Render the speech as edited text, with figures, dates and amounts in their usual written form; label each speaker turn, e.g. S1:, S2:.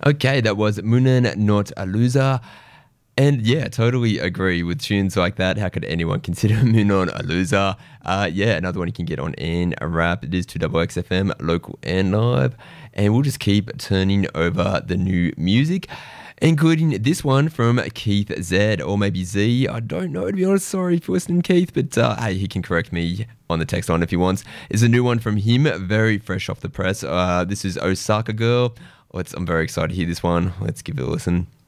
S1: Okay, that was Munan Not a Loser. And yeah, totally agree with tunes like that. How could anyone consider Munan a loser? Yeah, another one you can get on N Rap. It is 2XXFM, local and live. And we'll just keep turning over the new music, including this one from Keith Z, or maybe Z. I don't know, to be honest. Sorry for listening, Keith, but hey, he can correct me on the text line if he wants. It's a new one from him, very fresh off the press. This is Osaka Girl. I'm very excited to hear this one. Let's give it a listen.